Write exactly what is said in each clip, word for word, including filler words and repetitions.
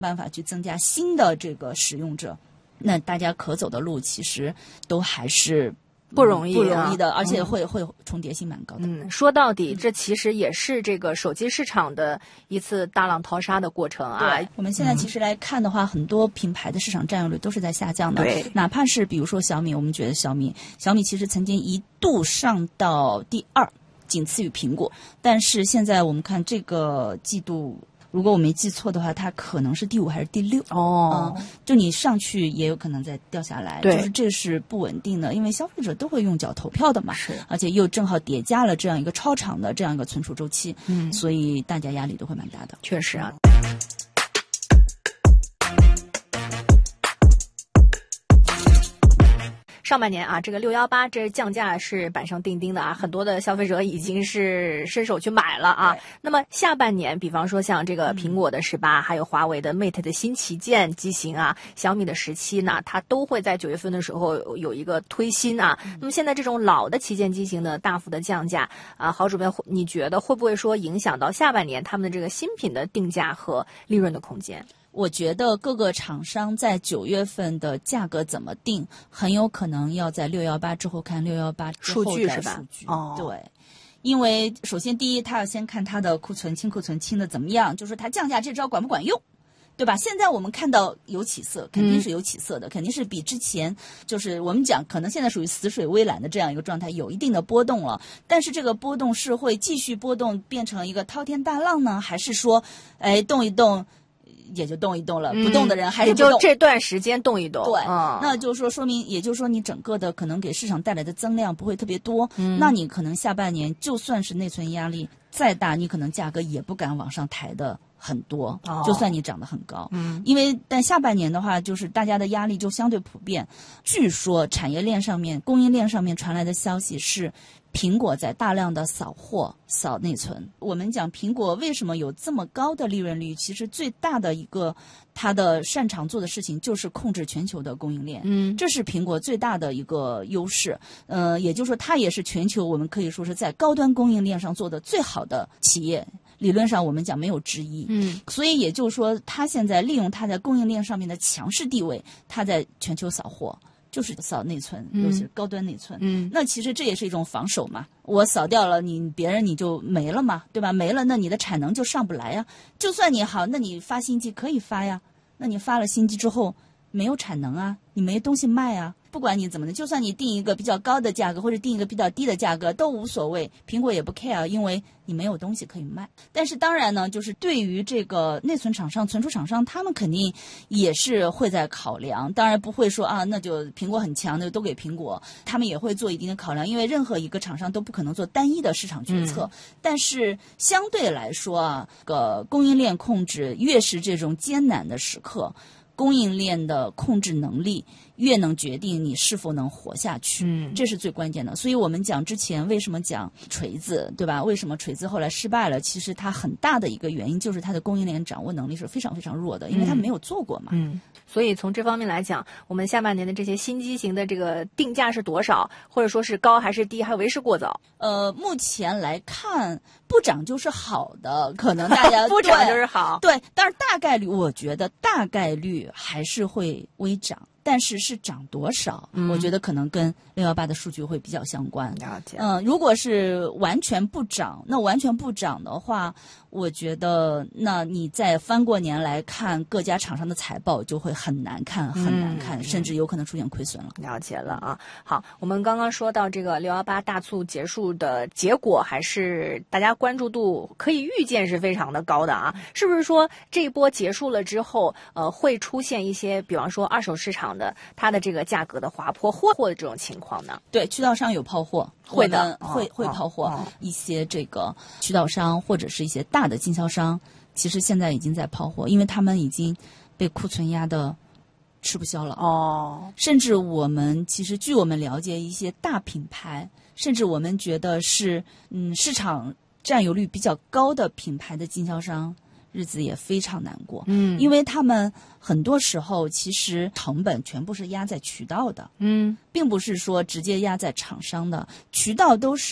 办法去增加新的这个使用者，那大家可走的路其实都还是不容易、啊、 不容易的，而且会、嗯、会重叠性蛮高的。 嗯，说到底，这其实也是这个手机市场的一次大浪淘沙的过程啊。 对，我们现在其实来看的话，嗯、很多品牌的市场占有率都是在下降的。 对， 哪怕是比如说小米，我们觉得小米，小米其实曾经一度上到第二，仅次于苹果，但是现在我们看这个季度。如果我没记错的话，它可能是第五还是第六哦、 嗯，就你上去也有可能再掉下来， 对， 就是这是不稳定的，因为消费者都会用脚投票的嘛， 是， 而且又正好叠加了这样一个超长的这样一个存储周期， 嗯， 所以大家压力都会蛮大的。 确实啊。上半年啊，这个六一八这降价是板上钉钉的啊，很多的消费者已经是伸手去买了啊。那么下半年，比方说像这个苹果的十八、嗯，还有华为的 Mate 的新旗舰机型啊，小米的十七呢，它都会在九月份的时候有一个推新啊。嗯、那么现在这种老的旗舰机型的大幅的降价啊，郝主编，你觉得会不会说影响到下半年他们的这个新品的定价和利润的空间？ 我觉得各个厂商在九月份的价格怎么定，很有可能要在六一八之后看六一八之后的数据是吧？ 数据哦， 对，因为首先第一，他要先看他的库存清库存清的怎么样，就是他降价这招管不管用。对吧？现在我们看到有起色，肯定是有起色的，嗯、肯定是比之前就是我们讲可能现在属于死水微澜的这样一个状态，有一定的波动了。但是这个波动是会继续波动变成一个滔天大浪呢，还是说，哎，动一动？也就动一动了，嗯、不动的人还是不动， 也就这段时间动一动。 对， 嗯、 那就是说，说明也就是说，你整个的可能给市场带来的增量不会特别多。嗯，那你可能下半年就算是内存压力再大，你可能价格也不敢往上抬的很多。哦，就算你涨得很高。嗯，因为但下半年的话，就是大家的压力就相对普遍。据说产业链上面、供应链上面传来的消息是。苹果在大量的扫货、扫内存。我们讲苹果为什么有这么高的利润率，其实最大的一个它的擅长做的事情就是控制全球的供应链。嗯，这是苹果最大的一个优势。呃，也就是说，它也是全球我们可以说是在高端供应链上做的最好的企业。理论上我们讲没有之一。嗯，所以也就是说，它现在利用它在供应链上面的强势地位，它在全球扫货。就是扫内存，尤其是高端内存。嗯，那其实这也是一种防守嘛。我扫掉了你，别人你就没了嘛，对吧？没了，那你的产能就上不来呀。就算你好，那你发新机可以发呀。那你发了新机之后，没有产能啊，你没东西卖啊。不管你怎么的，就算你定一个比较高的价格或者定一个比较低的价格都无所谓，苹果也不 care， 因为你没有东西可以卖。但是当然呢，就是对于这个内存厂商、存储厂商，他们肯定也是会在考量。当然不会说啊，那就苹果很强的都给苹果，他们也会做一定的考量，因为任何一个厂商都不可能做单一的市场决策。嗯、但是相对来说啊，个供应链控制越是这种艰难的时刻。供应链的控制能力越能决定你是否能活下去，嗯，这是最关键的。所以我们讲之前为什么讲锤子，对吧？为什么锤子后来失败了？其实它很大的一个原因就是它的供应链掌握能力是非常非常弱的，因为它没有做过嘛。嗯，嗯所以从这方面来讲，我们下半年的这些新机型的这个定价是多少，或者说是高还是低，还为时过早？ 呃，目前来看，不涨就是好的，可能大家不涨就是好， 对，但是大概率，我觉得大概率还是会微涨。但是是涨多少、嗯、我觉得可能跟六一八的数据会比较相关。 了解。 嗯、呃，如果是完全不涨，那完全不涨的话，我觉得那你再翻过年来看各家厂商的财报就会很难看，很难看，嗯、甚至有可能出现亏损了。 了解了啊。好，我们刚刚说到这个六一八大促结束的结果，还是大家关注度可以预见是非常的高的啊。是不是说这一波结束了之后，呃，会出现一些，比方说二手市场的它的这个价格的滑坡或或的这种情况呢？ 对，渠道商有抛货， 会的， 会、哦、会抛货、 哦。 一些这个渠道商或者是一些大的经销商，其实现在已经在抛货，因为他们已经被库存压的吃不消了。 哦， 甚至我们其实据我们了解，一些大品牌，甚至我们觉得是嗯市场占有率比较高的品牌的经销商。日子也非常难过，嗯，因为他们很多时候其实成本全部是压在渠道的，嗯，并不是说直接压在厂商的，渠道都是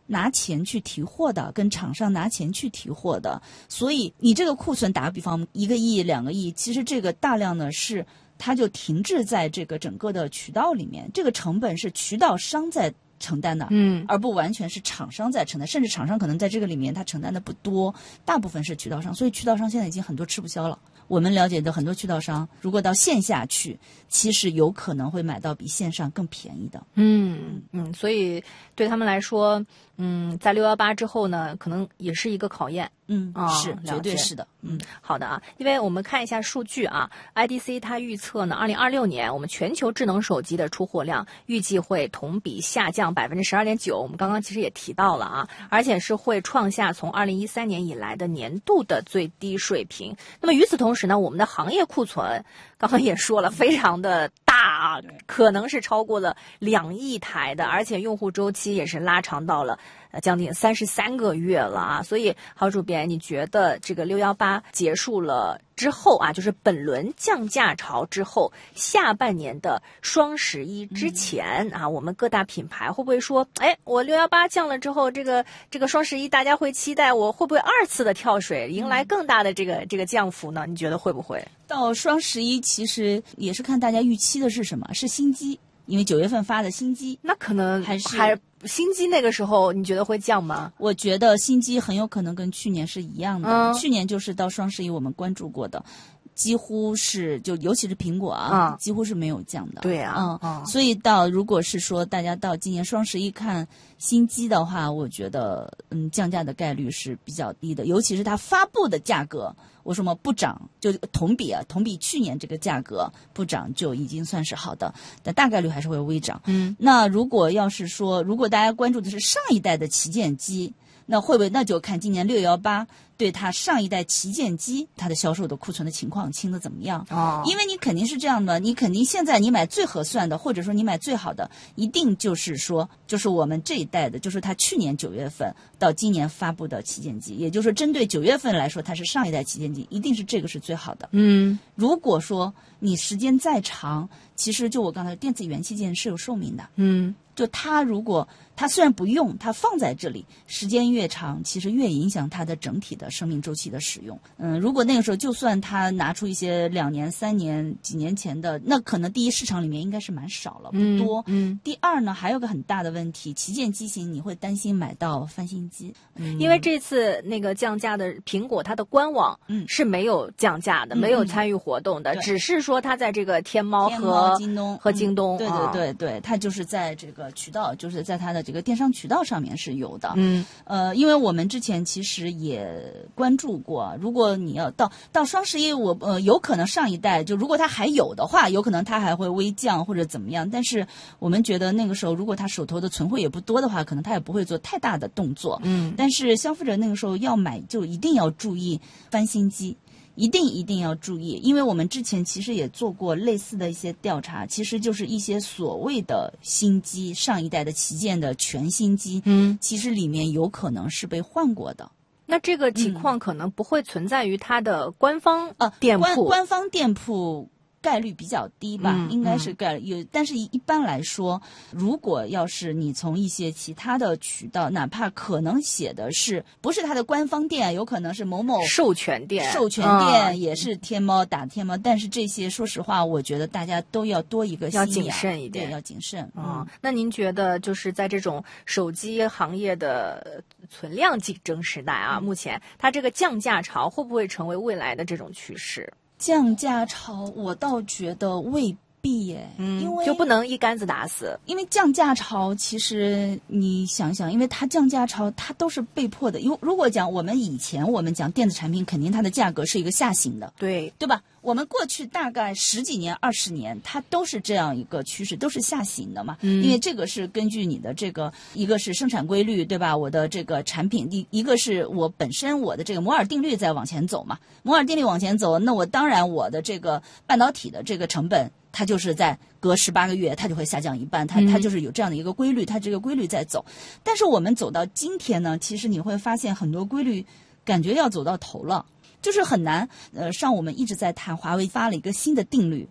拿钱去提货的，跟厂商拿钱去提货的，所以你这个库存打个比方，一个亿、两个亿，其实这个大量呢是它就停滞在这个整个的渠道里面，这个成本是渠道商在承担的， 嗯， 而不完全是厂商在承担，甚至厂商可能在这个里面他承担的不多，大部分是渠道商，所以渠道商现在已经很多吃不消了。我们了解的很多渠道商，如果到线下去，其实有可能会买到比线上更便宜的。 嗯嗯，所以对他们来说，嗯，在六幺八之后呢，可能也是一个考验。 嗯， 哦、 是，绝对是的。 嗯，好的啊，因为我们看一下数据啊 ，I D C 它预测呢，二零二六年我们全球智能手机的出货量预计会同比下降百分之十二点九，我们刚刚其实也提到了啊，而且是会创下从二零一三年以来的年度的最低水平。那么与此同时呢，我们的行业库存刚刚也说了，非常的大啊，可能是超过了两亿台的，而且用户周期也是拉长到了呃将近三十三个月了啊。所以郝主编，你觉得这个六幺八结束了之后啊，就是本轮降价潮之后，下半年的双十一之前、嗯、啊，我们各大品牌会不会说，哎，我六幺八降了之后，这个这个双十一大家会期待我会不会二次的跳水，迎来更大的这个、嗯、这个降幅呢？你觉得会不会？ 到双十一其实也是看大家预期的是什么，是新机，因为九月份发的新机， 那可能还是还新机那个时候你觉得会降吗？ 我觉得新机很有可能跟去年是一样的、 嗯、 去年就是到双十一我们关注过的几乎是就尤其是苹果啊、嗯、几乎是没有降的。 对啊， 嗯， 嗯所以到如果是说大家到今年双十一看新机的话，我觉得嗯降价的概率是比较低的，尤其是它发布的价格，我说嘛不涨就同比啊同比去年这个价格不涨就已经算是好的，但大概率还是会微涨。 嗯， 那如果要是说如果大家关注的是上一代的旗舰机，那会不会那就看今年六幺八对它上一代旗舰机它的销售的库存的情况清的怎么样？ 哦， 因为你肯定是这样的，你肯定现在你买最合算的，或者说你买最好的，一定就是说就是我们这一代的，就是它去年九月份到今年发布的旗舰机，也就是说针对九月份来说，它是上一代旗舰机，一定是这个是最好的。 嗯， 如果说你时间再长，其实就我刚才电子元器件是有寿命的。 嗯， 就它如果它虽然不用，它放在这里时间越长，其实越影响它的整体的生命周期的使用。嗯，如果那个时候就算它拿出一些两年、三年、几年前的，那可能第一市场里面应该是蛮少了，不多。 嗯，嗯第二呢，还有个很大的问题，旗舰机型你会担心买到翻新机，嗯、 因为这次那个降价的苹果，它的官网嗯是没有降价的， 嗯、 没有参与活动的， 嗯、 只是说它在这个天猫和天猫京东和京东， 嗯、对对对对，它就是在这个渠道，就是在它的这个电商渠道上面是有的。 嗯， 呃，因为我们之前其实也关注过，如果你要到到双十一，我呃有可能上一代就如果它还有的话，有可能它还会微降或者怎么样。但是我们觉得那个时候，如果他手头的存货也不多的话，可能他也不会做太大的动作。 嗯， 但是消费者那个时候要买，就一定要注意翻新机。一定一定要注意，因为我们之前其实也做过类似的一些调查，其实就是一些所谓的新机，上一代的旗舰的全新机， 嗯， 其实里面有可能是被换过的。 那这个情况可能不会存在于它的官方呃店铺， 官官方店铺概率比较低吧， 嗯、 应该是概率有，但是一般来说，如果要是你从一些其他的渠道，哪怕可能写的是不是它的官方店，有可能是某某授权店， 授权店、嗯、也是天猫打天猫，但是这些说实话，我觉得大家都要多一个心眼， 要谨慎一点， 对，要谨慎。 嗯，那您觉得就是在这种手机行业的存量竞争时代啊， 嗯、 目前它这个降价潮会不会成为未来的这种趋势？ 降价潮，我倒觉得未必耶， 嗯， 因为就不能一竿子打死。 因为降价潮，其实你想想，因为它降价潮，它都是被迫的。因为如果讲我们以前我们讲电子产品，肯定它的价格是一个下行的， 对对吧？我们过去大概十几年、二十年，它都是这样一个趋势，都是下行的嘛。 嗯， 因为这个是根据你的这个，一个是生产规律，对吧？我的这个产品，一一个是我本身我的这个摩尔定律在往前走嘛。摩尔定律往前走，那我当然我的这个半导体的这个成本，它就是在隔十八个月，它就会下降一半，它它就是有这样的一个规律，它这个规律在走。但是我们走到今天呢，其实你会发现很多规律感觉要走到头了。就是很难，呃，上我们一直在谈，华为发了一个新的定律，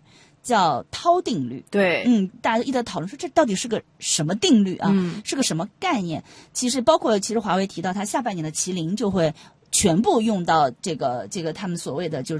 叫涛定律。 对， 嗯，大家一直在讨论说这到底是个什么定律啊？ 嗯， 是个什么概念？其实包括其实华为提到，它下半年的麒麟就会全部用到这个这个他们所谓的就是